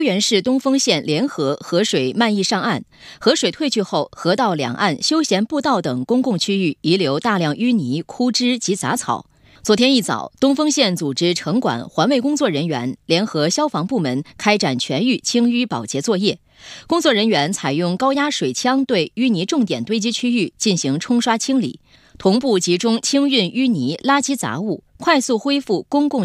原市东丰县联合河水漫溢上岸，河水退去后，河道两岸、休闲步道等公共区域遗留大量淤泥、枯枝及杂草。昨天一早，东丰县组织城管、环卫工作人员联合消防部门开展全域清淤保洁作业。工作人员采用高压水枪对淤泥重点堆积区域进行冲刷清理，同步集中清运淤泥、垃圾杂物，快速恢复公共